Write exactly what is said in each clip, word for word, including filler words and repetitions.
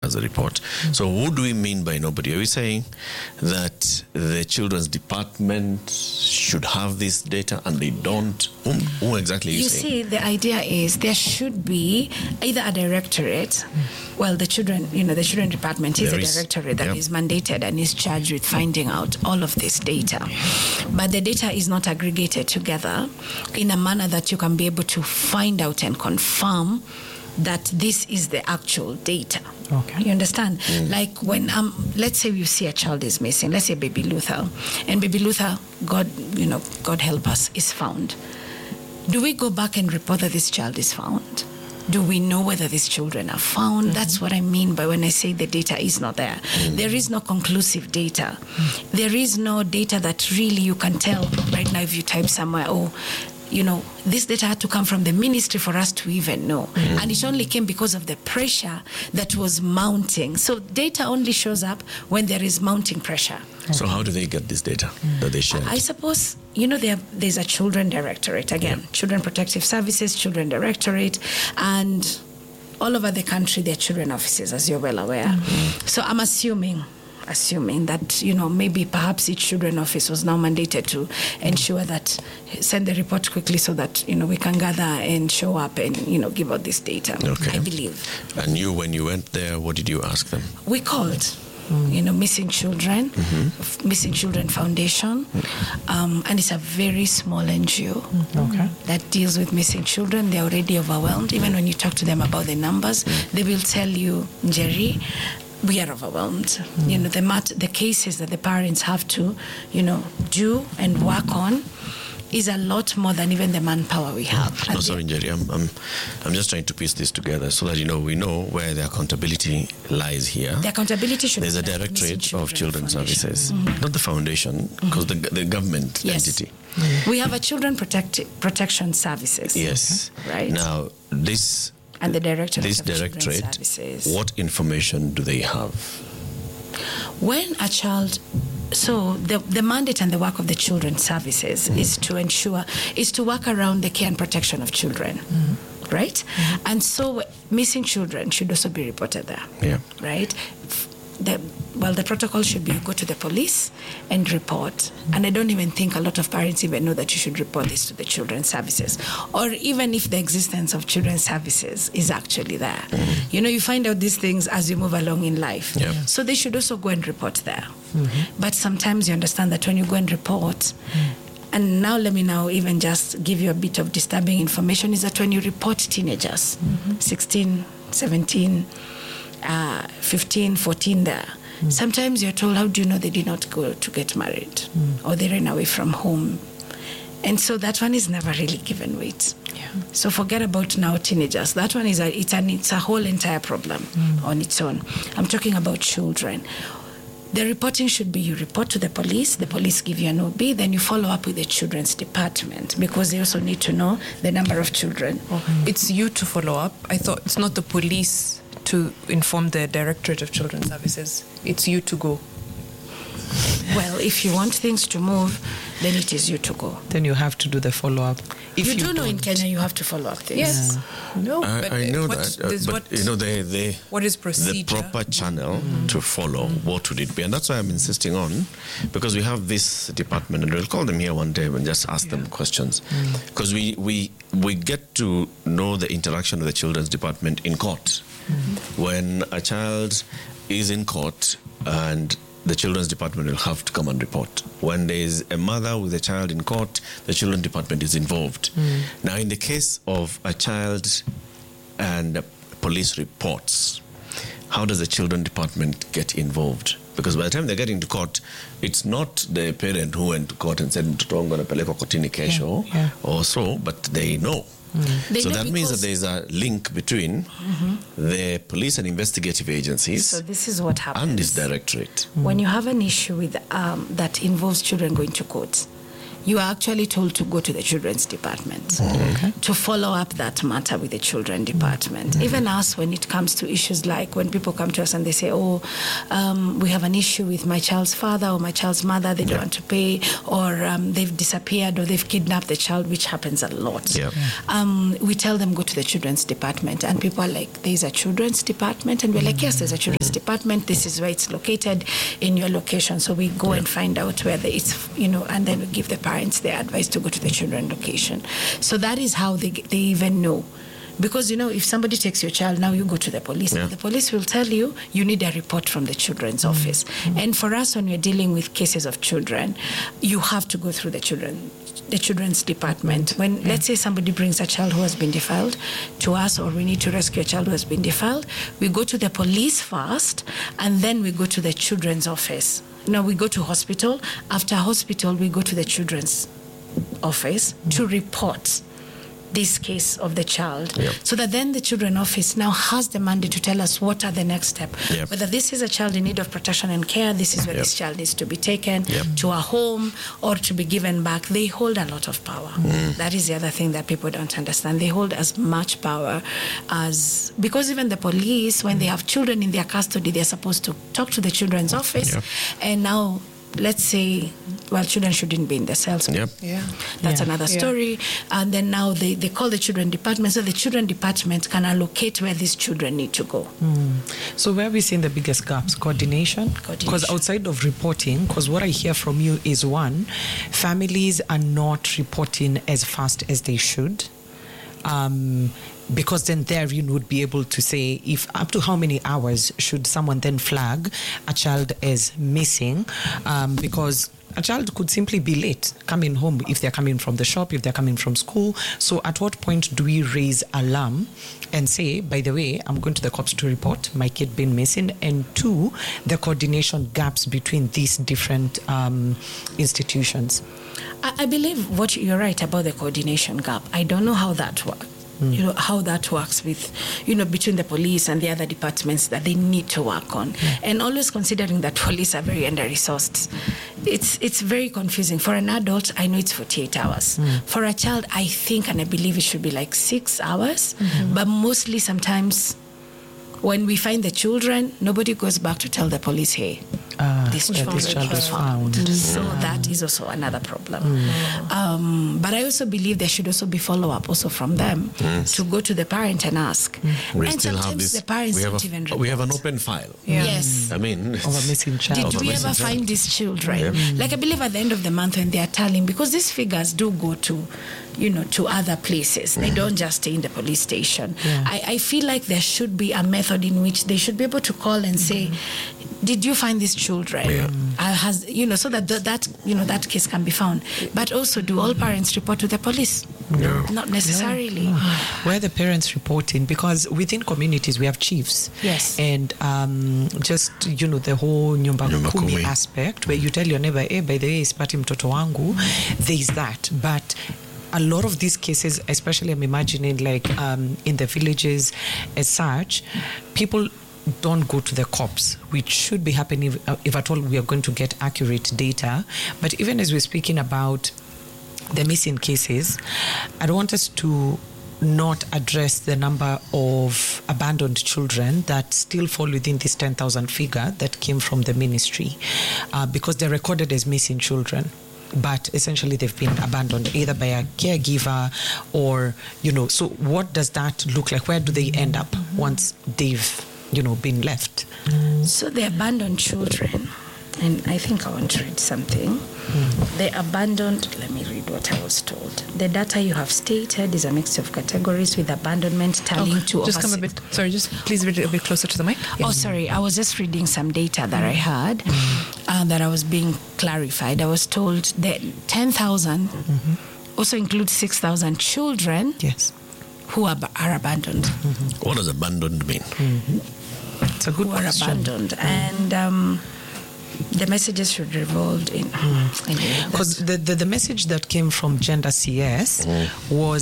as a report. Mm. So what do we mean by nobody? Are we saying that the children's department should have this data and they don't? Who, who exactly are you, you saying? see, the idea is there should be either a directorate, well, the children, you know, the children department is There a is, directorate that yep. is mandated and is charged with finding out all of this data. But the data is not aggregated together in a manner that you can be able to find out and confirm that this is the actual data. Okay. You understand? Mm. Like when, um, let's say you see a child is missing, let's say baby Luther, and baby Luther, God, you know, God help us, is found. Do we go back and report that this child is found? Do we know whether these children are found? Mm-hmm. That's what I mean by when I say the data is not there. Mm-hmm. There is no conclusive data. Mm-hmm. There is no data that really you can tell right now if you type somewhere, oh, you know, this data had to come from the ministry for us to even know. Mm-hmm. And it only came because of the pressure that was mounting. So data only shows up when there is mounting pressure. So how do they get this data mm-hmm. that they share? I suppose, you know, there, there's a children directorate, again, yeah. Children Protective Services, Children Directorate, and all over the country there are children offices, as you're well aware. Mm-hmm. So I'm assuming assuming that, you know, maybe perhaps each children office was now mandated to ensure that, send the report quickly so that, you know, we can gather and show up and, you know, give out this data, okay. I believe. And you, when you went there, what did you ask them? We called, mm. you know, Missing Children, mm-hmm. Missing Children Foundation, mm. um, and it's a very small N G O mm. okay. that deals with missing children. They're already overwhelmed. Even when you talk to them about the numbers, mm. they will tell you, Njeri, we are overwhelmed. Mm. You know, the mat- the cases that the parents have to, you know, do and work on is a lot more than even the manpower we have. No, sorry, Njeri, I'm, I'm, I'm just trying to piece this together so that, you know, we know where the accountability lies here. The accountability should There's be a directorate of Children's Foundation. Services, Mm-hmm. not the foundation, because mm-hmm. the, the government yes. entity. Mm-hmm. We have a Children Protect- Protection Services. Yes. Right. Now, this... And the directorate this of directorate, Children's Services. What information do they have? When a child, so the, the mandate and the work of the Children's Services mm-hmm. is to ensure, is to work around the care and protection of children, mm-hmm. right? Mm-hmm. And so missing children should also be reported there, yeah. right? The, well, the protocol should be you go to the police and report. And I don't even think a lot of parents even know that you should report this to the Children's Services. Or even if the existence of Children's Services is actually there. Mm-hmm. You know, you find out these things as you move along in life. Yep. So they should also go and report there. Mm-hmm. But sometimes you understand that when you go and report, mm-hmm. and now let me now even just give you a bit of disturbing information, is that when you report teenagers, mm-hmm. sixteen, seventeen, Uh, fifteen, fourteen there. Mm. Sometimes you're told, how do you know they did not go to get married? Mm. Or they ran away from home? And so that one is never really given weight. Yeah. So forget about now teenagers. That one is a, it's, an, it's a whole entire problem mm. on its own. I'm talking about children. The reporting should be you report to the police, the police give you an O B, then you follow up with the children's department because they also need to know the number of children. Okay. It's you to follow up. I thought it's not the police to inform the Directorate of Children's Services. It's you to go. Well, if you want things to move, then it is you to go. Then you have to do the follow-up. If you, you do don't. know in Kenya you have to follow up things. Yes. Yeah. No, I, but I know what, that, uh, but what, you know the the what is procedure? The proper channel mm-hmm. to follow. Mm-hmm. What would it be? And that's why I'm insisting on, because we have this department, and we'll call them here one day and just ask yeah. them questions, because mm-hmm. we we we get to know the interaction of the children's department in court. Mm-hmm. When a child is in court and the children's department will have to come and report. When there is a mother with a child in court, the children's department is involved. Mm. Now, in the case of a child and police reports, how does the children's department get involved? Because by the time they get into court, it's not the parent who went to court and said, "Mtoto wangu anapelekwa kotini kesho," yeah, yeah. or so, but they know. Mm. So that means that there is a link between mm-hmm. the police and investigative agencies. So this is what happens. And this directorate. Mm. When you have an issue with um, that involves children going to court, you are actually told to go to the children's department okay. to follow up that matter with the children department. Mm-hmm. Even us, when it comes to issues like when people come to us and they say, oh, um, we have an issue with my child's father or my child's mother, they don't yeah. want to pay, or um, they've disappeared or they've kidnapped the child, which happens a lot. Yeah. Um, we tell them go to the children's department, and people are like, there's a children's department, and we're like, yes, there's a children's department. This is where it's located in your location. So we go yeah. and find out where the, it's, you know, and then we give the parents their advice to go to the children location. So that is how they they even know. Because, you know, if somebody takes your child, now you go to the police. Yeah. The police will tell you, you need a report from the children's mm-hmm. office. Mm-hmm. And for us, when we're dealing with cases of children, you have to go through the children, the children's department. When, yeah. let's say somebody brings a child who has been defiled to us, or we need to rescue a child who has been defiled, we go to the police first, and then we go to the children's office. Now we go to hospital. After hospital, we go to the children's office mm-hmm. to report this case of the child, yep. so that then the children office now has the mandate to tell us what are the next steps. Yep. Whether this is a child in need of protection and care, this is where yep. this child needs to be taken yep. to a home or to be given back. They hold a lot of power. Mm. That is the other thing that people don't understand. They hold as much power as, because even the police, when they have children in their custody, they're supposed to talk to the children's office, yep. and now let's say, well, children shouldn't be in the cells. Yep. Yeah. That's yeah. another story. Yeah. And then now they, they call the children department, so the children department can allocate where these children need to go. Mm. So where are we seeing the biggest gaps? Coordination? Because outside of reporting, because what I hear from you is, one, families are not reporting as fast as they should. Um, because then there you would be able to say if up to how many hours should someone then flag a child as missing, um, because a child could simply be late coming home if they're coming from the shop, if they're coming from school. So at what point do we raise alarm and say, by the way, I'm going to the cops to report my kid being missing? And two, the coordination gaps between these different um, institutions. I, I believe what you're right about the coordination gap. I don't know how that works. Mm. You know, how that works with, you know, between the police and the other departments that they need to work on. Yeah. And always considering that police are very under-resourced. It's it's very confusing. For an adult, I know it's forty-eight hours. Mm. For a child, I think and I believe it should be like six hours. Mm-hmm. But mostly sometimes when we find the children, nobody goes back to tell the police, hey, uh, this child, this child is found. found. So yeah. that is also another problem. Mm. Um, but I also believe there should also be follow-up also from them mm. to go to the parent and ask. Mm. We and still sometimes have this, the parents we have don't a, even report. We have an open file. Yeah. Yes. I mean, of a missing child. Did we ever find these children? Yeah. Mm. Like I believe at the end of the month when they are tallying, because these figures do go to, you know, to other places. Mm. They don't just stay in the police station. Yeah. I, I feel like there should be a method in which they should be able to call and say, mm. did you find these children? Yeah. Uh, has, you know, so that the, that, you know, that case can be found. But also, do all parents report to the police? No. Not necessarily. No. No. Where the parents reporting, because within communities we have chiefs. Yes. And um, just, you know, the whole nyumba, nyumba kumi, kumi aspect, where you tell your neighbor, hey, by the way, sipati mtoto wangu, there is that. But a lot of these cases, especially I'm imagining like um, in the villages as such, people don't go to the cops, which should be happening if, uh, if at all we are going to get accurate data. But even as we're speaking about the missing cases, I don't want us to not address the number of abandoned children that still fall within this ten thousand figure that came from the ministry, uh, because they're recorded as missing children. But essentially they've been abandoned either by a caregiver or, you know, so what does that look like? Where do they end up mm-hmm. once they've, you know, been left? So the abandoned children, and I think I want to read something. Mm. The abandoned, let me read what I was told. The data you have stated is a mix of categories with abandonment tallying okay. to Just come a bit, sorry, just please read it a bit closer to the mic. Yeah. Oh, sorry, I was just reading some data that I had mm. uh, that I was being clarified. I was told that ten thousand mm-hmm. also includes six thousand children yes. who are, are abandoned. Mm-hmm. What does abandoned mean? Mm-hmm. It's a good who question. Are abandoned. Mm. And um, the messages should revolve in... Because mm. the, the, the message that came from Gender C S mm. was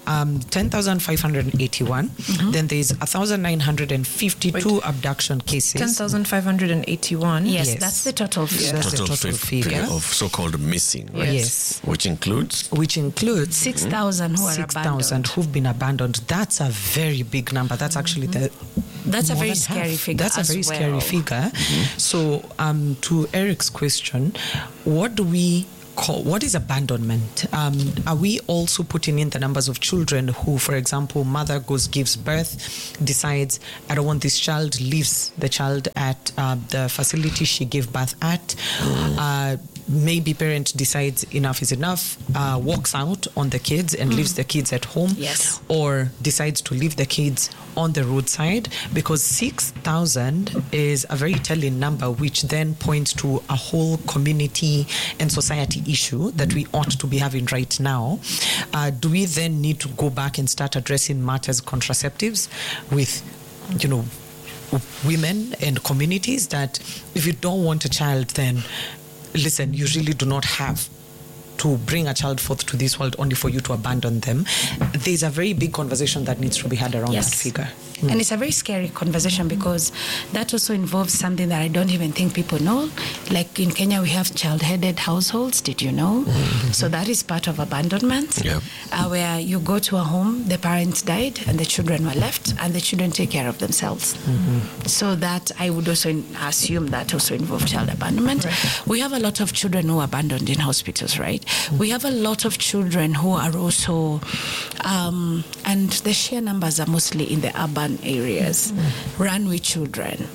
um, ten thousand five hundred eighty-one. Mm-hmm. Then there's one thousand nine hundred fifty-two Wait. abduction cases. ten thousand five hundred eighty-one? Yes, yes, that's the total figure. That's total, the total figure, figure of so-called missing, right? Yes. Which includes? Which includes six thousand who are six abandoned. six thousand who've been abandoned. That's a very big number. That's actually the That's a more very than scary half. figure That's a as very well. scary figure. Mm-hmm. So, um, to Eric's question, what do we call, what is abandonment? Um, are we also putting in the numbers of children who, for example, mother goes, gives birth, decides, I don't want this child, leaves the child at uh, the facility she gave birth at, mm. uh, maybe parent decides enough is enough, uh, walks out on the kids and mm. leaves the kids at home, yes, or decides to leave the kids on the roadside, because six thousand is a very telling number, which then points to a whole community and society issue that we ought to be having right now. Uh, do we then need to go back and start addressing matters, contraceptives, with, you know, women and communities, that if you don't want a child, then listen, you really do not have to bring a child forth to this world only for you to abandon them. There's a very big conversation that needs to be had around yes. that figure. Mm. And it's a very scary conversation, because that also involves something that I don't even think people know. Like in Kenya, we have child-headed households. Did you know? Mm-hmm. So that is part of abandonment, yeah. uh, where you go to a home, the parents died and the children were left, and the children take care of themselves. Mm-hmm. So that I would also in, assume that also involves child abandonment. Right. We have a lot of children who are abandoned in hospitals, right? Mm-hmm. We have a lot of children who are also, um, and the sheer numbers are mostly in the urban areas, mm-hmm. runaway children,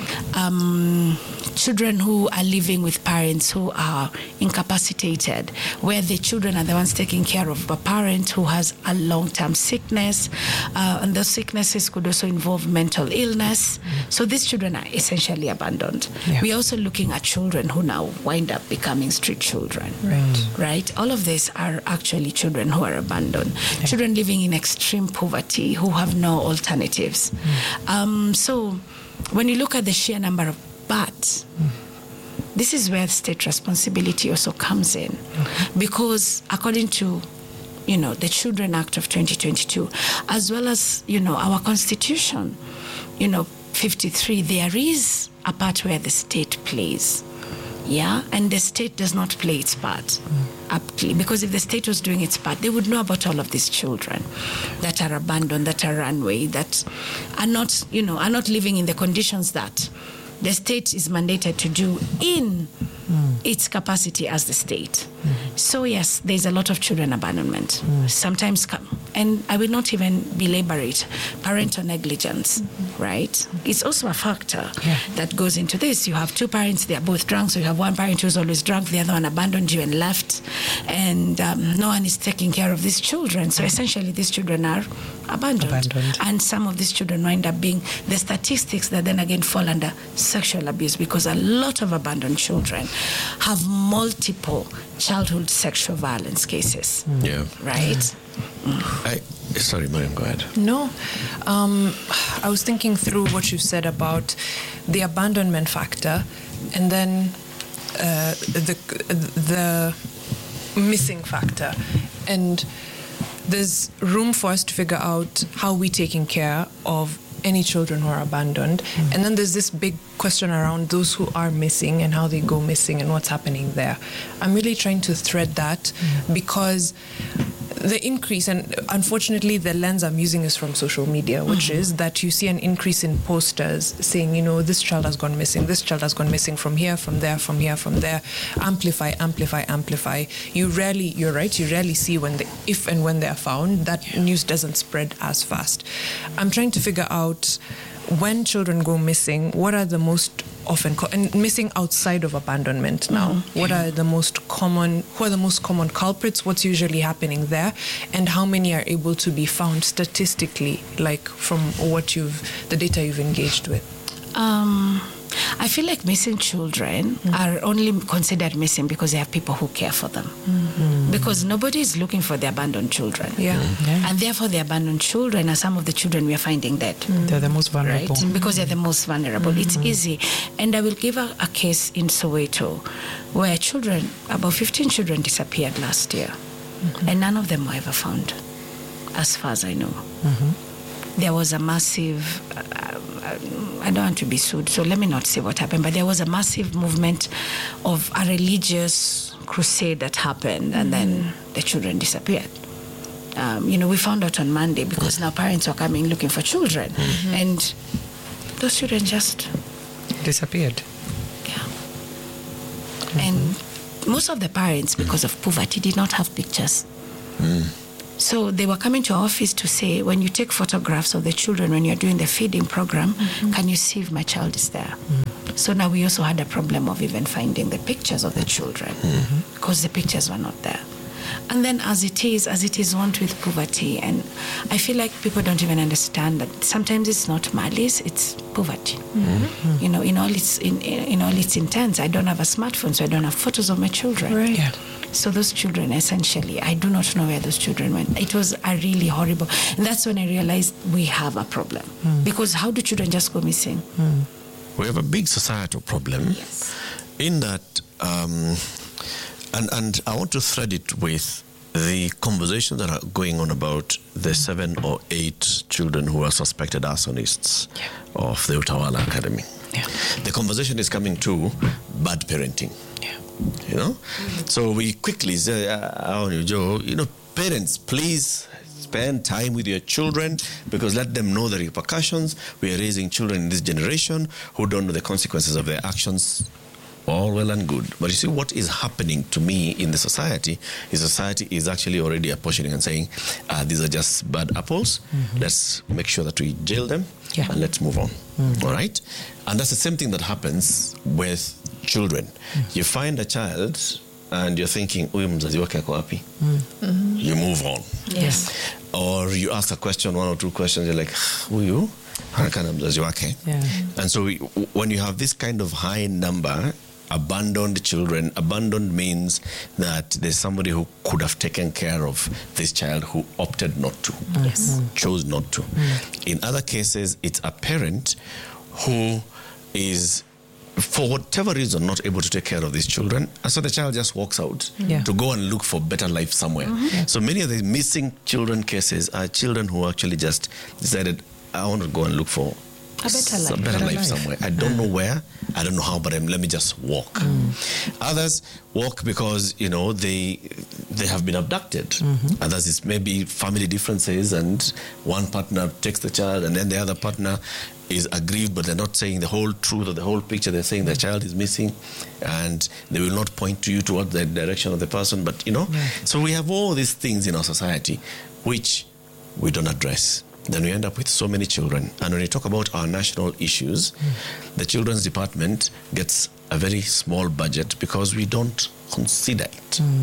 um, children who are living with parents who are incapacitated, where the children are the ones taking care of a parent who has a long-term sickness, uh, and those sicknesses could also involve mental illness. Mm-hmm. So these children are essentially abandoned. Yeah. We're also looking at children who now wind up becoming street children. Right. Right? All of these are actually children who are abandoned. Yeah. Children living in extreme poverty who have no alternatives. Mm-hmm. Um, so when you look at the sheer number of, but mm. this is where state responsibility also comes in, okay. because according to, you know, the Children Act of twenty twenty-two, as well as, you know, our Constitution, you know, fifty-three, there is a part where the state plays. Yeah, and the state does not play its part mm. aptly, because if the state was doing its part, they would know about all of these children that are abandoned, that are runaway, that are not, you know, are not living in the conditions that the state is mandated to do in mm. its capacity as the state. Mm. So yes, there's a lot of children abandonment. Mm. Sometimes, and I will not even belabor it, parental negligence, mm-hmm. right? It's also a factor yeah. that goes into this. You have two parents, they are both drunk, so you have one parent who's always drunk, the other one abandoned you and left, and um, no one is taking care of these children. So essentially, these children are abandoned. abandoned. And some of these children wind up being the statistics that then again fall under sexual abuse, because a lot of abandoned children have multiple childhood sexual violence cases. Mm. Yeah. Right? Mm. I, sorry, Mariam, go ahead. No. Um, I was thinking through what you said about the abandonment factor, and then uh, the the missing factor. And there's room for us to figure out how we're taking care of any children who are abandoned. Mm-hmm. And then there's this big question around those who are missing and how they go missing and what's happening there. I'm really trying to thread that mm-hmm. because the increase, and unfortunately the lens I'm using is from social media, which mm-hmm. is that you see an increase in posters saying, you know, this child has gone missing, this child has gone missing from here, from there, from here, from there. Amplify, amplify, amplify. You rarely, you're right, you rarely see when they, if and when they're found, that yeah. news doesn't spread as fast. I'm trying to figure out, when children go missing, what are the most often co- and missing outside of abandonment now? Mm-hmm. What are the most common? Who are the most common culprits? What's usually happening there, and how many are able to be found statistically, like from what you've the data you've engaged with? Um, I feel like missing children mm-hmm. are only considered missing because they have people who care for them. Mm-hmm. Because nobody is looking for the abandoned children. Yeah. Mm-hmm. yeah. And therefore the abandoned children are some of the children we are finding dead. Mm-hmm. They're the most vulnerable. Right? Mm-hmm. Because they're the most vulnerable. Mm-hmm. It's easy. And I will give a, a case in Soweto where children, about fifteen children disappeared last year. Mm-hmm. And none of them were ever found. as far as I know. Mm-hmm. There was a massive, uh, I don't want to be sued, so let me not say what happened, but there was a massive movement of a religious crusade that happened, and then the children disappeared. Um, you know, we found out on Monday because now parents were coming looking for children, mm-hmm. and those children just disappeared. Yeah. Mm-hmm. And most of the parents, because of poverty, did not have pictures. Mm. So they were coming to our office to say, when you take photographs of the children, when you're doing the feeding program, mm-hmm. can you see if my child is there? Mm. So now we also had a problem of even finding the pictures of the children, mm-hmm. because the pictures were not there. And then as it is, as it is want with poverty, and I feel like people don't even understand that sometimes it's not malice, it's poverty. Mm-hmm. You know, in all its in, in all its intents. I don't have a smartphone, so I don't have photos of my children. Right. Yeah. So those children, essentially, I do not know where those children went. It was a really horrible. And that's when I realized we have a problem. Mm. Because how do children just go missing? Mm. We have a big societal problem. Yes. In that, um, and, and I want to thread it with the conversations that are going on about the seven or eight children who are suspected arsonists yeah. of the Utawala Academy. Yeah. The conversation is coming to bad parenting. Yeah. You know? Mm-hmm. So we quickly say, uh, Joe, you know, parents, please spend time with your children, because let them know the repercussions. We are raising children in this generation who don't know the consequences of their actions. All well and good. But you see, what is happening to me in the society is society is actually already apportioning and saying, uh, these are just bad apples. Mm-hmm. Let's make sure that we jail them yeah. and let's move on. Mm-hmm. All right? And that's the same thing that happens with children. Mm-hmm. You find a child and you're thinking, uyu mzazi wake ako wapi? Mm-hmm. You move on. Yes. Or you ask a question, one or two questions, you're like, uyu? Yeah. And so we, when you have this kind of high number, abandoned children, abandoned means that there's somebody who could have taken care of this child who opted not to, yes. chose not to. Mm. In other cases, it's a parent who is, for whatever reason, not able to take care of these children, and so the child just walks out yeah. to go and look for better life somewhere. Mm-hmm. Yeah. So many of the missing children cases are children who actually just decided, I want to go and look for a better life, a better better life, life somewhere. I don't know where, I don't know how, but um, let me just walk. Mm. Others walk because, you know, they they have been abducted. Mm-hmm. Others is maybe family differences, and one partner takes the child, and then the other partner is aggrieved, but they're not saying the whole truth or the whole picture. They're saying the child is missing, and they will not point to you toward the direction of the person. But, you know, yeah. so we have all these things in our society which we don't address. Then we end up with so many children. And when we talk about our national issues, mm. the Children's Department gets a very small budget because we don't consider it mm.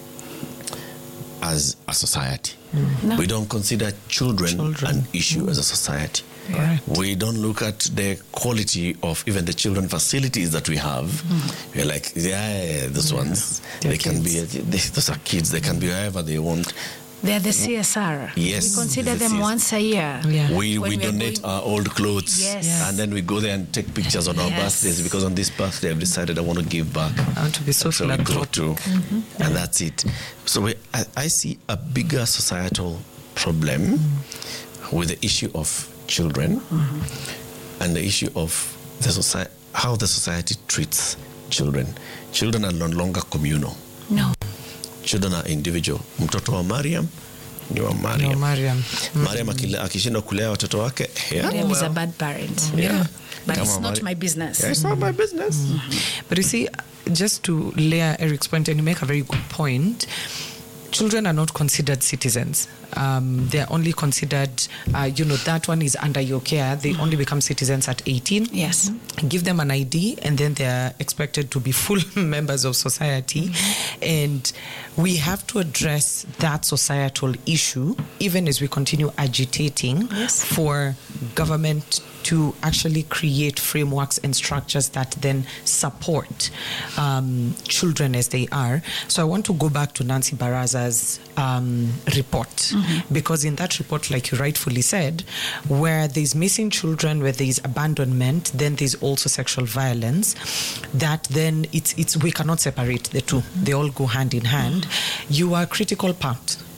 as a society. Mm. No. We don't consider children, children. an issue mm. as a society. Yeah. We don't look at the quality of even the children facilities that we have. Mm. We're like, yeah, those yeah. ones, They're they kids. can be, they, those are kids, they can be wherever they want. They're the C S R. Yes. We consider them once a year. Yeah. We, we, we donate going... our old clothes. Yes. Yes. And then we go there and take pictures on our yes. birthdays, because on this birthday I've decided I want to give back. I want to be so so we go to, mm-hmm. and that's it. So we, I, I see a bigger societal problem mm-hmm. with the issue of children mm-hmm. and the issue of the society, how the society treats children. Children are no longer communal. No. Children are individual. Mtoto wa Mariam ni wa Mariam. No, Mariam. Mariam akishinda kulea watoto wake. Yeah. Mariam is a bad parent. Yeah. yeah. But Come it's on, not Mari- my business. Yeah, it's mm-hmm. not my business. Mm-hmm. But you see, just to layer Eric's point, and you make a very good point, children are not considered citizens. Um, they're only considered, uh, you know, that one is under your care. They mm-hmm. only become citizens at eighteen. Yes. Give them an I D, and then they're expected to be full members of society. Mm-hmm. And we have to address that societal issue, even as we continue agitating yes. for government to actually create frameworks and structures that then support um, children as they are. So I want to go back to Nancy Baraza's um, report, mm-hmm. because in that report, like you rightfully said, where there's missing children, where there's abandonment, then there's also sexual violence, that then it's it's we cannot separate the two. Mm-hmm. They all go hand in hand. Mm-hmm. You are a critical part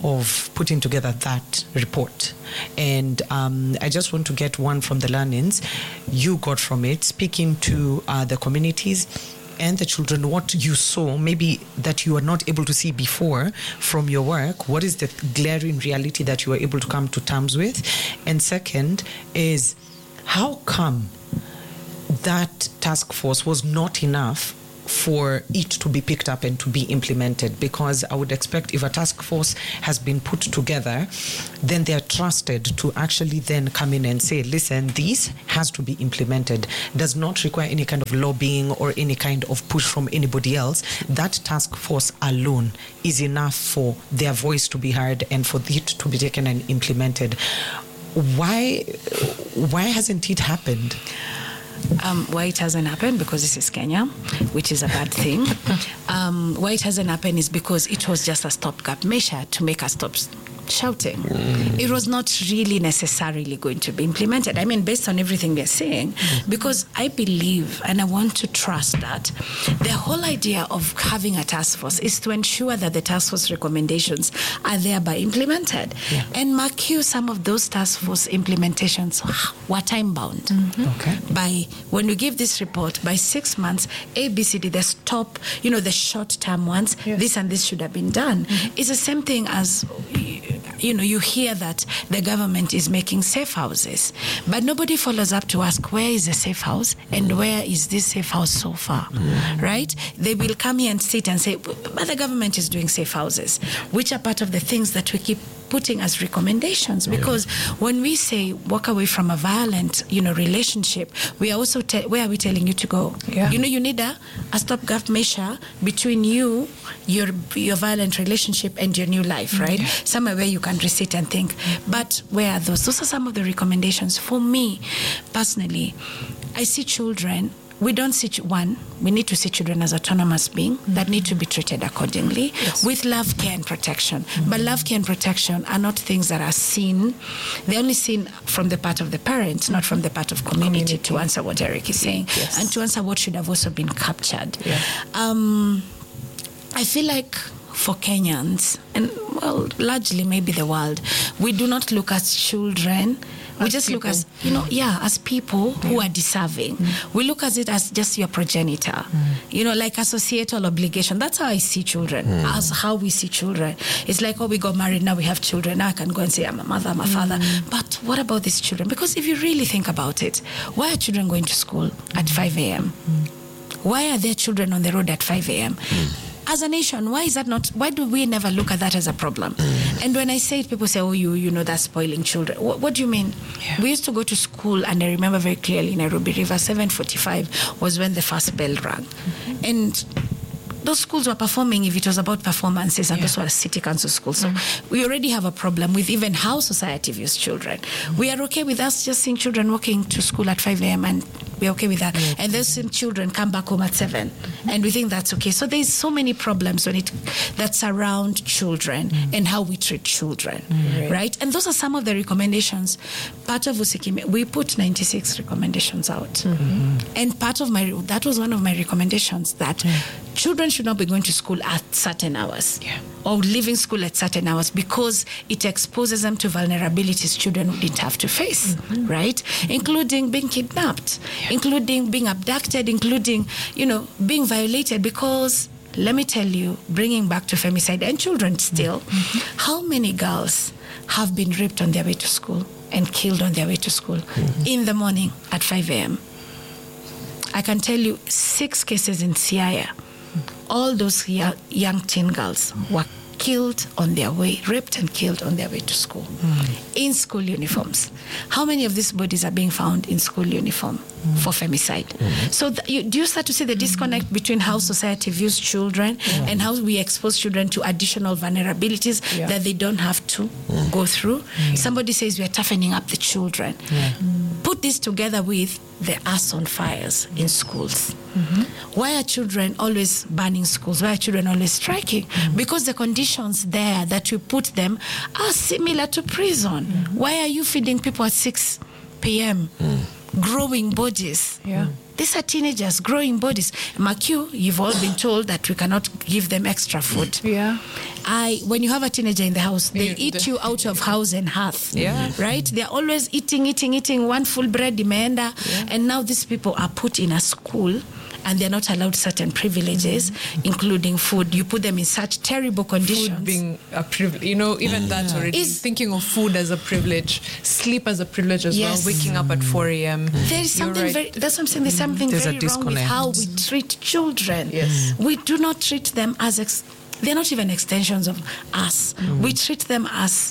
of putting together that report. And um, I just want to get one from the learnings you got from it, speaking to uh, the communities and the children, what you saw, maybe that you were not able to see before from your work. What is the glaring reality that you were able to come to terms with? And second is, how come that task force was not enough for it to be picked up and to be implemented? Because I would expect if a task force has been put together, then they are trusted to actually then come in and say, listen, this has to be implemented. Does not require any kind of lobbying or any kind of push from anybody else. That task force alone is enough for their voice to be heard and for it to be taken and implemented. Why, why hasn't it happened? Um, why it hasn't happened? Because this is Kenya, which is a bad thing. Um, why it hasn't happened is because it was just a stopgap measure to make us stop shouting. Mm. It was not really necessarily going to be implemented. I mean, based on everything we're saying, mm. because I believe and I want to trust that the whole idea of having a task force is to ensure that the task force recommendations are thereby implemented. Yeah. And mark you, some of those task force implementations were time bound. Mm-hmm. Okay. By when we give this report, by six months, A, B, C, D, the stop, you know, the short term ones, yes. this and this should have been done. Mm-hmm. It's the same thing as, you know, you hear that the government is making safe houses, but nobody follows up to ask, where is the safe house and where is this safe house so far, mm-hmm. right? They will come here and sit and say, but the government is doing safe houses, which are part of the things that we keep putting as recommendations, because yeah. when we say walk away from a violent, you know, relationship, we are also te- where are we telling you to go? Yeah. You know, you need a, a stopgap measure between you, your your violent relationship, and your new life, right? Yeah. Somewhere where you can resit and think. But where are those? Those are some of the recommendations. For me, personally, I see children. We don't see, one, we need to see children as autonomous beings mm-hmm. that need to be treated accordingly yes. with love, care, and protection. Mm-hmm. But love, care, and protection are not things that are seen. They're only seen from the part of the parents, not from the part of community, community. To answer what Eric is saying. Yes. And to answer what should have also been captured. Yeah. Um, I feel like for Kenyans, and well, largely maybe the world, we do not look at children. We as just people. Look as, you know, yeah, as people yeah. who are deserving. Mm. We look at it as just your progenitor, mm. you know, like a societal obligation. That's how I see children, mm. as how we see children. It's like, oh, we got married, now we have children. Now I can go and say, I'm a mother, I'm a mm. father. But what about these children? Because if you really think about it, why are children going to school mm. at five a.m.? Mm. Why are there children on the road at five a.m.? Mm. As a nation, why is that not, why do we never look at that as a problem? Mm. And when I say it, people say, oh, you you know, that's spoiling children. What, what do you mean? Yeah. We used to go to school, and I remember very clearly, Nairobi River, seven forty-five was when the first bell rang. Mm-hmm. And those schools were performing if it was about performances, and yeah. those were city council schools. So mm. we already have a problem with even how society views children. Mm. We are okay with us just seeing children walking to school at five a.m. and we're okay with that. Yeah. And those same children come back home at seven, mm-hmm. and we think that's okay. So there's so many problems when it that surround children mm. and how we treat children, mm. right. right? And those are some of the recommendations. Part of Usikime, we put ninety-six recommendations out, mm-hmm. and part of my that was one of my recommendations that yeah. children should not be going to school at certain hours yeah. or leaving school at certain hours, because it exposes them to vulnerabilities children didn't have to face, mm-hmm. right? Mm-hmm. Including being kidnapped, yeah. including being abducted, including, you know, being violated. Because let me tell you, bringing back to femicide and children still, mm-hmm. how many girls have been raped on their way to school and killed on their way to school mm-hmm. in the morning at five a.m.? I can tell you six cases in Siaya. All those young teen girls were killed on their way, raped and killed on their way to school, mm. in school uniforms. How many of these bodies are being found in school uniform mm. for femicide? Mm. So th- you, do you start to see the disconnect between how society views children yeah. and how we expose children to additional vulnerabilities yeah. that they don't have to mm. go through? Mm. Somebody says we are toughening up the children. Yeah. Mm. Put this together with the arson fires in schools. Mm-hmm. Why are children always burning schools? Why are children always striking? Mm-hmm. Because the conditions there that we put them are similar to prison. Mm-hmm. Why are you feeding people at six p.m. Mm. growing bodies? Yeah. These are teenagers, growing bodies. Mark you, you've all been told that we cannot give them extra food. Yeah. I, when you have a teenager in the house, they You- eat the- you out of house and hearth. Yeah. Right? They're always eating, eating, eating one full bread, imeenda. Yeah. And now these people are put in a school and they're not allowed certain privileges, mm-hmm. including food. You put them in such terrible conditions. Food being a privilege, you know, even that already. Is- thinking of food as a privilege, sleep as a privilege as Yes. well, waking up at four a.m. There is You're something right. very, that's what I'm saying, there's something There's a very wrong with disconnect. how we treat children. Yes. We do not treat them as, ex- they're not even extensions of us. We treat them as,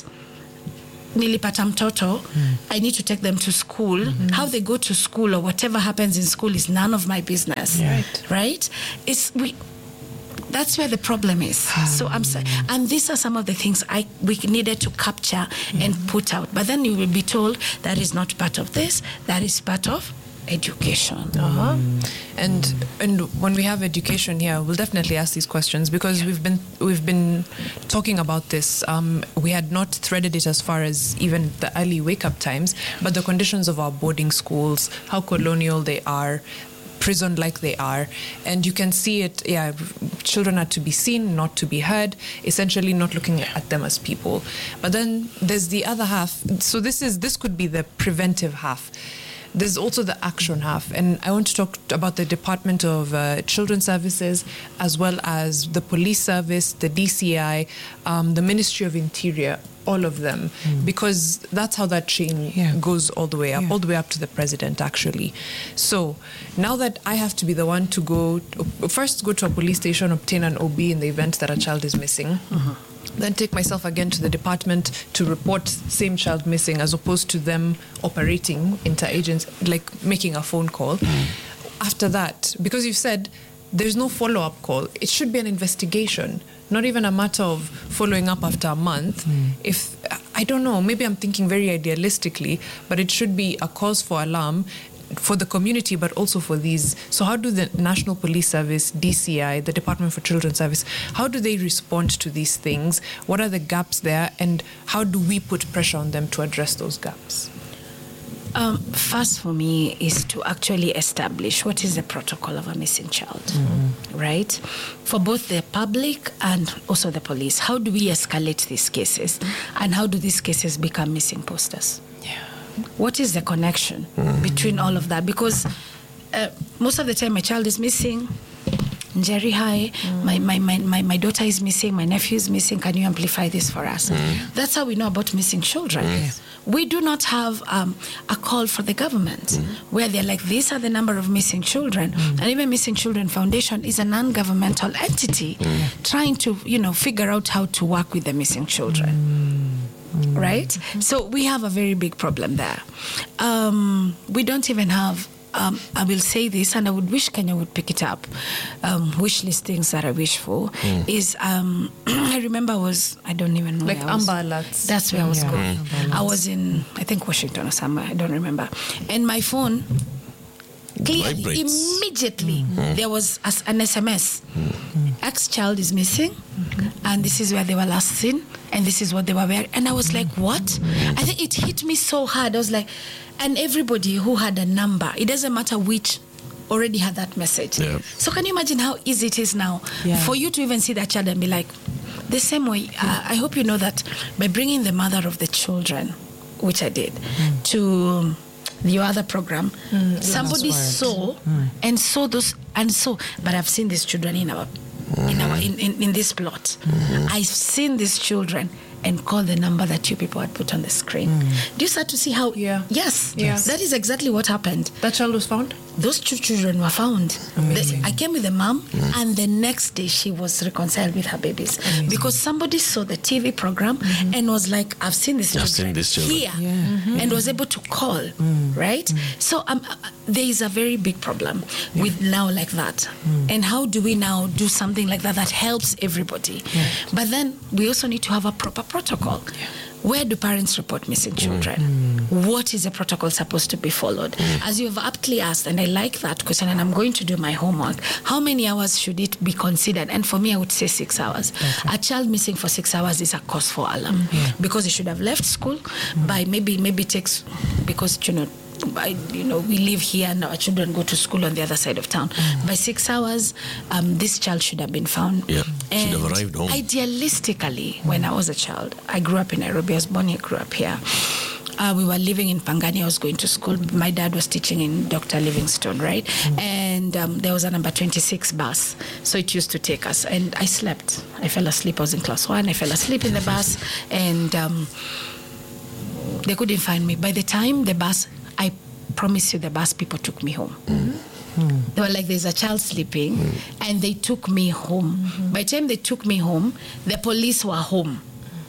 nilipata mtoto, I need to take them to school. How they go to school or whatever happens in school is none of my business. Right. Right? It's, we, that's where the problem is. So I'm saying, and these are some of the things I we needed to capture and put out. But then you will be told that is not part of this, that is part of education. Uh-huh. And and when we have education here, we'll definitely ask these questions because we've been we've been talking about this. Um, we had not threaded it as far as even the early wake up times, but the conditions of our boarding schools, how colonial they are, prison like they are, and you can see it. Yeah, children are to be seen, not to be heard, essentially not looking at them as people. But then there's the other half. So this is this could be the preventive half. There's also the action half, and I want to talk about the Department of uh, Children's Services, as well as the police service, the D C I, um, the Ministry of Interior, all of them, mm. because that's how that chain Yeah. goes all the way up, Yeah. all the way up to the president, actually. So now that I have to be the one to go, to, first go to a police station, obtain an O B in the event that a child is missing. Uh-huh. Then take myself again to the department to report same child missing, as opposed to them operating inter-agents, like making a phone call. Mm. After that, because you've said there's no follow-up call, it should be an investigation, not even a matter of following up after a month. Mm. If, I don't know, maybe I'm thinking very idealistically, but it should be a cause for alarm for the community, but also for these. So how do the National Police Service, D C I, the Department for Children's Service, how do they respond to these things? What are the gaps there? And how do we put pressure on them to address those gaps? Um, first for me is to actually establish what is the protocol of a missing child, mm-hmm. right? For both the public and also the police. How do we escalate these cases? And how do these cases become missing posters? Yeah. What is the connection mm-hmm. between all of that? Because uh, most of the time my child is missing, Njeri High, mm. my, my, my, my, my daughter is missing, my nephew is missing, can you amplify this for us? Mm. That's how we know about missing children. Mm. We do not have um, a call for the government mm. where they're like, these are the number of missing children. Mm. And even Missing Children Foundation is a non-governmental entity mm. trying to, you know, figure out how to work with the missing children. Mm. Right? Mm-hmm. So we have a very big problem there. Um, we don't even have Um, I will say this, and I would wish Kenya would pick it up. Um, wish list things that I wish for mm. is um, I remember I was I don't even know like where I was. Amber Alerts. That's where I was Yeah. going. Mm. I was in I think Washington or somewhere. I don't remember. And my phone clearly Vibrates. immediately mm. there was as an S M S. Mm. X child is missing, mm-hmm. and this is where they were last seen, and this is what they were wearing. And I was like, what? I think it hit me so hard. I was like, and everybody who had a number, it doesn't matter which, already had that message. Yeah. So can you imagine how easy it is now Yeah. for you to even see that child and be like, the same way, uh, I hope you know that by bringing the mother of the children, which I did, mm. to your other program, mm, somebody saw mm. and saw those, and saw, but I've seen these children in our, mm. in our, in, in, in this plot. Mm. I've seen these children and call the number that you people had put on the screen. Mm. Do you start to see how? Yeah. Yes. Yeah. That is exactly what happened. That child was found? Those two children were found. The, I came with the mom, mm. and the next day she was reconciled with her babies. Amazing. Because somebody saw the T V program mm-hmm. and was like, I've seen this I've children seen this children. here, Yeah. mm-hmm. and was able to call, mm. right? Mm. So um, uh, there is a very big problem yeah. with now like that. Mm. And how do we now do something like that that helps everybody? Yeah. But then we also need to have a proper protocol. Yeah. Where do parents report missing children? Mm. What is the protocol supposed to be followed? Mm. As you have aptly asked, and I like that question, and I'm going to do my homework, how many hours should it be considered? And for me, I would say six hours. Okay. A child missing for six hours is a cause for alarm. Mm. Yeah. Because he should have left school mm. by maybe, maybe it takes, because, you know, I, you know, we live here and our children go to school on the other side of town. Mm. By six hours, um, this child should have been found. Yeah, and should have arrived home. Idealistically, when I was a child, I grew up in Nairobi. I was born here, grew up here. Uh, we were living in Pangani. I was going to school. My dad was teaching in Doctor Livingstone, right? Mm. And um, there was a number twenty-six bus. So it used to take us. And I slept. I fell asleep. I was in class one. I fell asleep in the bus. And um, they couldn't find me. By the time the bus, I promise you, the bus people took me home. Mm. Mm. They were like, there's a child sleeping. Mm. And they took me home. Mm-hmm. By the time they took me home, the police were home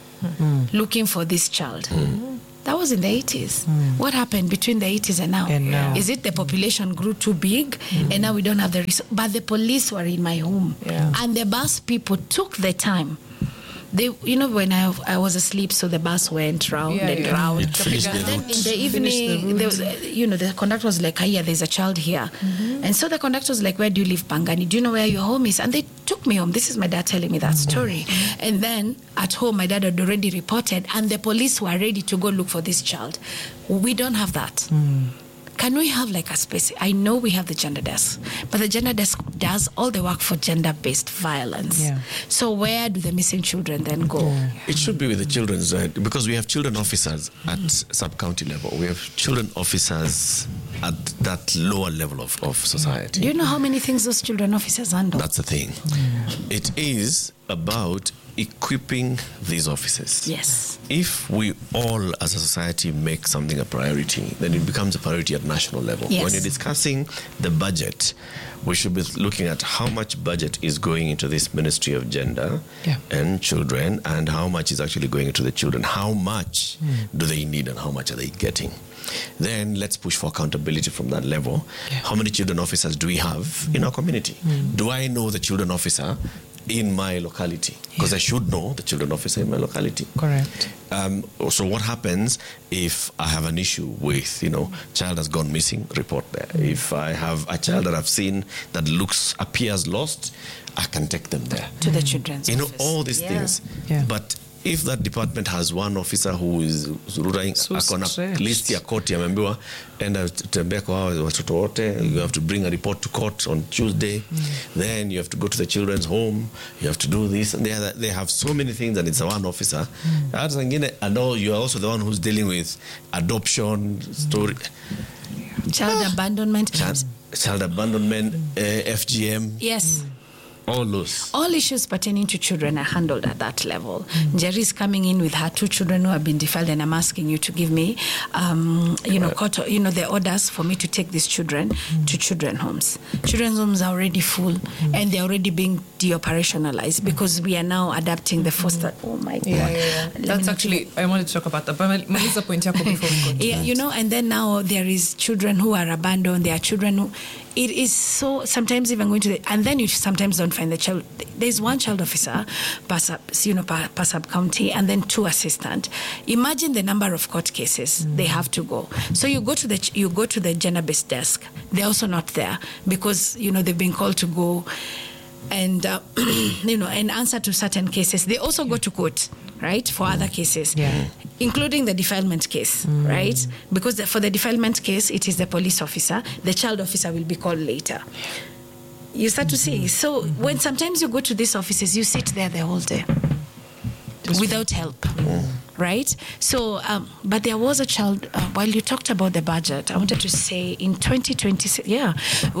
mm. looking for this child. Mm. That was in the eighties. Mm. What happened between the eighties and now? And now. Is it the population grew too big mm. and now we don't have the resources? But the police were in my home. Yeah. And the bus people took the time. They, you know, when I, I was asleep, so the bus went round yeah, and yeah. round. It finished the Then route. in the evening, the there was, you know, the conductor was like, "Here, there's a child here," mm-hmm. and so the conductor was like, "Where do you live, Pangani? Do you know where your home is?" And they took me home. This is my dad telling me that mm-hmm. story. And then at home, my dad had already reported, and the police were ready to go look for this child. We don't have that. Mm. Can we have like a space? I know we have the gender desk, but the gender desk does all the work for gender-based violence. Yeah. So where do the missing children then go? Yeah. It should be with the children's, uh, because we have children officers at mm. sub-county level. We have children officers at that lower level of, of society. Do you know how many things those children officers handle? That's the thing. Mm. It is about equipping these officers. Yes. If we all as a society make something a priority, then it becomes a priority at national level. Yes. When you're discussing the budget, we should be looking at how much budget is going into this Ministry of Gender yeah. and Children, and how much is actually going into the children. How much mm. do they need and how much are they getting? Then let's push for accountability from that level. Yeah. How many children officers do we have mm. in our community? Mm. Do I know the children officer in my locality? Because yeah. I should know the children officer in my locality. Correct. Um, so what happens if I have an issue with, you know, child has gone missing, report there. Mm. If I have a child that I've seen that looks, appears lost, I can take them there. To the children's You know, office. all these yeah. things. Yeah. But if that department has one officer who is ruling So akona stretched. list ya koti ameambiwa enda tembea kwa hawa watoto wote, you have to bring a report to court on Tuesday, mm. then you have to go to the children's home, you have to do this, and they have, they have so many things, and it's a one officer. Hata zingine, I know you are also the one who's dealing with adoption story, Child ah. abandonment. child, child abandonment, uh, F G M. Yes. All those. All issues pertaining to children are handled at that level. Mm. Jerry is coming in with her two children who have been defiled, and I'm asking you to give me, um, you know, court, you know, the orders for me to take these children mm. to children homes. Children's homes are already full, mm. and they're already being de-operationalized because we are now adapting the foster. Oh my God! Yeah, yeah, yeah. That's actually I wanted to talk about that. But Melissa point before we go. Yeah, you know, and then now there is children who are abandoned. There are children who. It is so, sometimes even going to the, and then you sometimes don't find the child. There's one child officer per sub, you know, per, per sub-county, and then two assistant. Imagine the number of court cases mm. they have to go. So you go to the, you go to the gender-based desk. They're also not there because, you know, they've been called to go and, uh, you know, and answer to certain cases. They also go to court, right, for other cases. Yeah. Including the defilement case, mm. right? Because the, for the defilement case, it is the police officer. The child officer will be called later. You start mm-hmm. to see. So mm-hmm. when sometimes you go to these offices, you sit there the whole day Just without help, mm. right? So, um, but there was a child, uh, while you talked about the budget, I wanted to say in twenty twenty-six, yeah,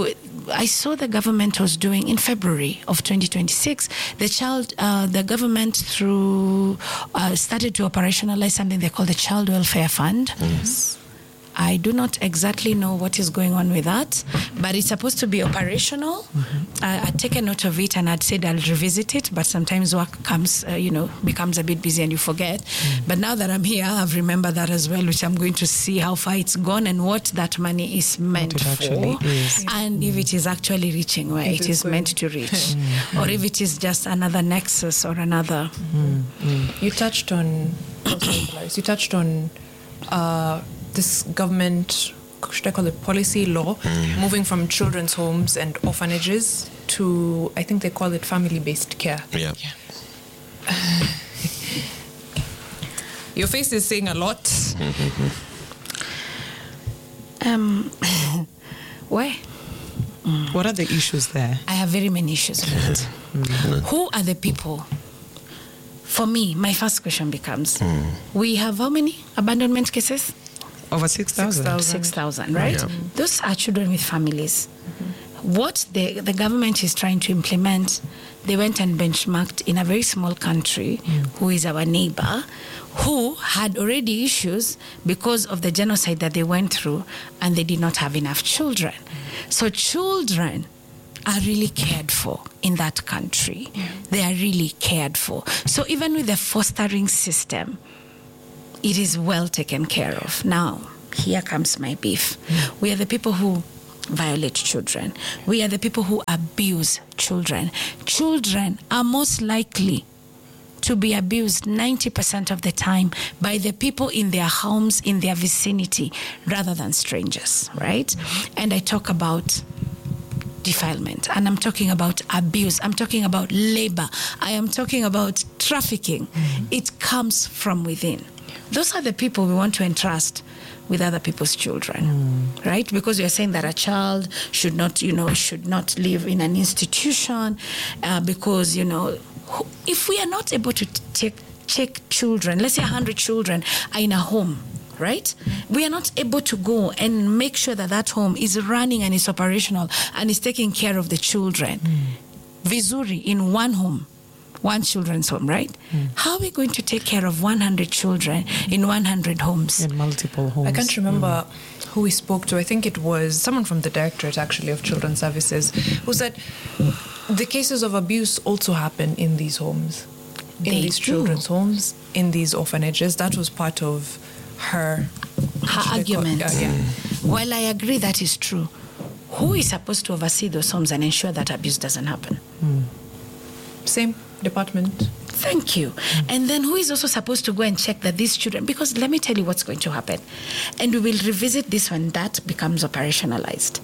I saw the government was doing in February of twenty twenty-six, the child, uh, the government through, uh, started to operationalize something they call the Child Welfare Fund. Yes. I do not exactly know what is going on with that, but it's supposed to be operational. Mm-hmm. I, I'd taken note of it and I'd said I'll revisit it, but sometimes work comes, uh, you know, becomes a bit busy and you forget. Mm. But now that I'm here, I've remembered that as well, which I'm going to see how far it's gone and what that money is meant for, is. and mm. if it is actually reaching where it, it is, is meant to reach, mm. or if it is just another nexus or another. Mm. Mm. You touched on, you touched on. Uh, this government, should I call it policy law, mm. moving from children's homes and orphanages to, I think they call it family-based care. Yeah. yeah. Your face is saying a lot. Mm-hmm. Um, where? What are the issues there? I have very many issues with it. Mm. Who are the people? For me, my first question becomes, mm. we have how many abandonment cases? Over six thousand. six thousand, right? Yeah. Those are children with families. Mm-hmm. What the, the government is trying to implement, they went and benchmarked in a very small country, mm. who is our neighbor, who had already issues because of the genocide that they went through, and they did not have enough children. Mm. So children are really cared for in that country. Yeah. They are really cared for. So even with the fostering system, it is well taken care of. Now, here comes my beef. Mm. We are the people who violate children. We are the people who abuse children. Children are most likely to be abused ninety percent of the time by the people in their homes, in their vicinity, rather than strangers, right? Mm. And I talk about defilement, and I'm talking about abuse, I'm talking about labor, I am talking about trafficking. Mm-hmm. It comes from within. Those are the people we want to entrust with other people's children, mm. right? Because we are saying that a child should not, you know, should not live in an institution, uh, because, you know, if we are not able to take check children, let's say one hundred children are in a home, right? We are not able to go and make sure that that home is running and is operational and is taking care of the children. Mm. Vizuri, in one home, one children's home, right? Mm. How are we going to take care of one hundred children in one hundred homes? In multiple homes. I can't remember mm. who we spoke to. I think it was someone from the Directorate, actually, of Children's Services, who said the cases of abuse also happen in these homes, in they these do. children's homes, in these orphanages. That was part of her, her argument. Uh, yeah. While I agree that is true, who is supposed to oversee those homes and ensure that abuse doesn't happen? Mm. Same department. Thank you. Mm. And then who is also supposed to go and check that these children, because let me tell you what's going to happen. And we will revisit this when that becomes operationalized.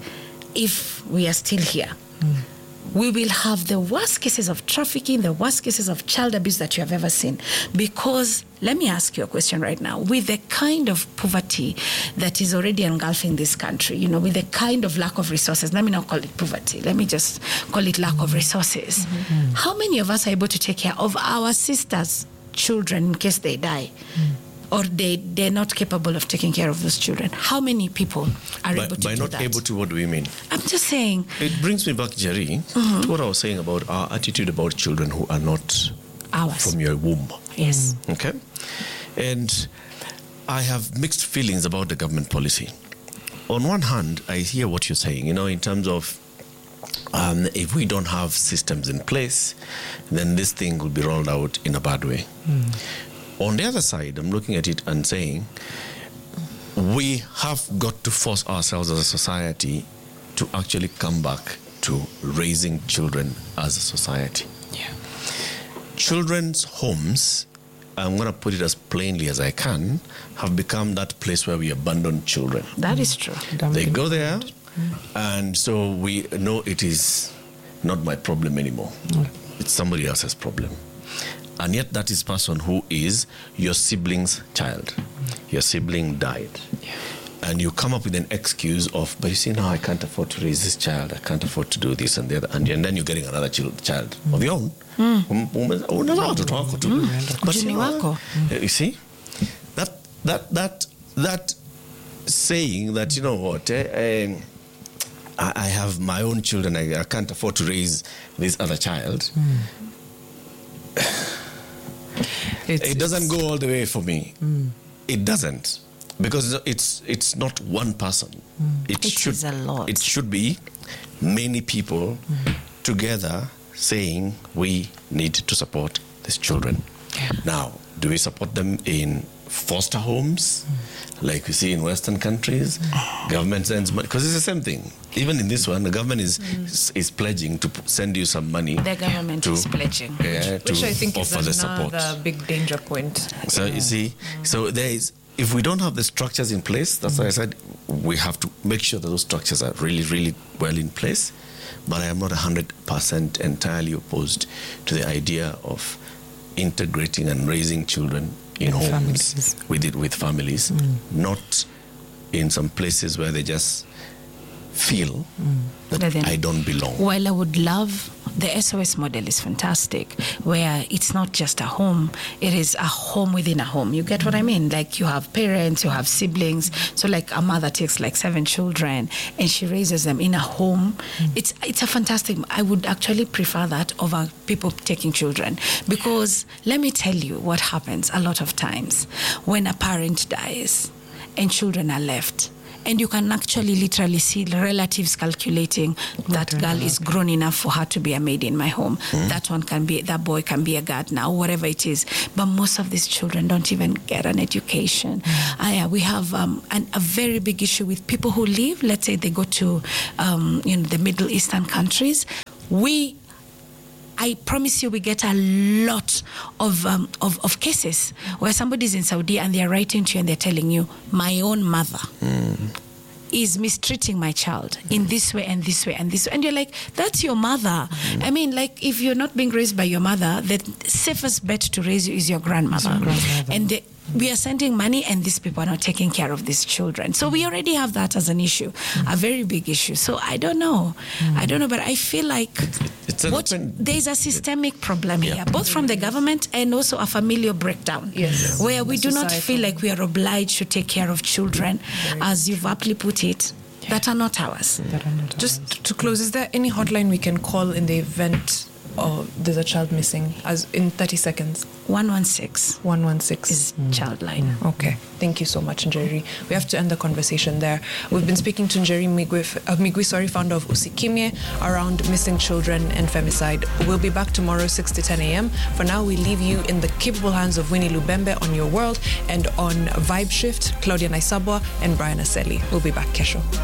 If we are still here, mm. we will have the worst cases of trafficking, the worst cases of child abuse that you have ever seen. Because, let me ask you a question right now. With the kind of poverty that is already engulfing this country, you know, with the kind of lack of resources, let me not call it poverty, let me just call it lack of resources. Mm-hmm. How many of us are able to take care of our sisters' children in case they die? Mm. Or they, they're not capable of taking care of those children? How many people are by, able to by do not that? able to, what do we mean? I'm just saying. It brings me back, Jerry, mm-hmm. to what I was saying about our attitude about children who are not ours from your womb. Yes. Okay? And I have mixed feelings about the government policy. On one hand, I hear what you're saying, you know, in terms of um, if we don't have systems in place, then this thing will be rolled out in a bad way. Mm. On the other side, I'm looking at it and saying, we have got to force ourselves as a society to actually come back to raising children as a society. Yeah. Children's homes, I'm going to put it as plainly as I can, have become that place where we abandon children. That is true. They go there, and so we know it is not my problem anymore. Mm. It's somebody else's problem. And yet that is person who is your sibling's child. Mm. Your sibling died. Yeah. And you come up with an excuse of, but you see, now I can't afford to raise this child. I can't afford to do this and the other. And, and then you're getting another child, child mm. of your own. Mm. Mm. But you, know, you see, that, that, that, that saying that, you know what, eh, um, I, I have my own children, I, I can't afford to raise this other child. Mm. It's, it doesn't go all the way for me. Mm. It doesn't, because it's it's not one person. Mm. It, it should is a lot. It should be many people mm. together saying we need to support these children. Yeah. Now, do we support them in foster homes, mm. like we see in Western countries? Mm. Government sends money, because it's the same thing. Even in this one, the government is mm. is, is pledging to send you some money. The government to, is pledging, yeah, which to I think offer is the support. another big danger point. So yeah. you see, mm. so there is. If we don't have the structures in place, that's mm. why I said we have to make sure that those structures are really, really well in place. But I am not one hundred percent entirely opposed to the idea of integrating and raising children in with homes families. with it with families, mm. not in some places where they just feel Mm. that That then- I don't belong. While I would love, the S O S model is fantastic, where it's not just a home, it is a home within a home. You get what I mean? Like you have parents, you have siblings. So like a mother takes like seven children and she raises them in a home. It's it's a fantastic, I would actually prefer that over people taking children, because let me tell you what happens a lot of times when a parent dies and children are left. And you can actually literally see relatives calculating that girl is grown enough for her to be a maid in my home. Mm. That one can be, that boy can be a gardener, whatever it is. But most of these children don't even get an education. Mm. Uh, yeah, we have um, an, a very big issue with people who leave. Let's say they go to um, you know, the Middle Eastern countries. We I promise you, we get a lot of, um, of of cases where somebody's in Saudi and they're writing to you and they're telling you, my own mother mm. is mistreating my child in this way and this way and this way. And you're like, that's your mother. Mm. I mean, like, if you're not being raised by your mother, the safest bet to raise you is your grandmother. Your grandmother. And the, we are sending money and these people are not taking care of these children. So we already have that as an issue, mm. a very big issue. So I don't know. Mm. I don't know, but I feel like it's what, open, there's a systemic problem yeah. here, both from the government and also a familial breakdown, yes. where we the do not feel like we are obliged to take care of children, very as you've aptly put it, yeah. that are not ours. Mm. That are not Just ours. To close, is there any hotline we can call in the event or there's a child missing, as in thirty seconds? one one six one one six is mm. Childline. Mm. Okay. Thank you so much, Njeri. We have to end the conversation there. We've been speaking to Njeri Migwi, uh, Migwi, sorry, founder of Usikimye, around missing children and femicide. We'll be back tomorrow, six to ten a.m. For now, we leave you in the capable hands of Winnie Lubembe on Your World, and on Vibe Shift, Claudia Naisabwa and Brian Aseli. We'll be back, Kesho.